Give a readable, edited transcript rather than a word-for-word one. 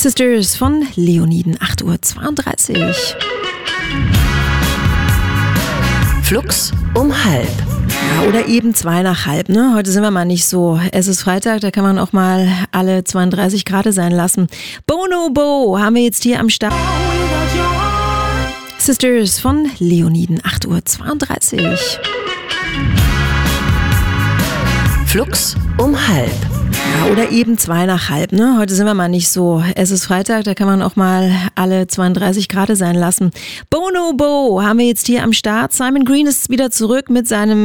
Sisters von Leoniden, 8:32 Uhr. Flux um halb. Ja, oder eben 2:05, ne? Heute sind wir mal nicht so. Es ist Freitag, da kann man auch mal alle 32 Grad sein lassen. Bonobo haben wir jetzt hier am Start. Sisters von Leoniden, 8:32 Uhr. Flux um halb. Ja, oder eben 2:05, ne? Heute sind wir mal nicht so. Es ist Freitag, da kann man auch mal alle 32 Grad sein lassen. Bonobo haben wir jetzt hier am Start. Simon Green ist wieder zurück mit seinem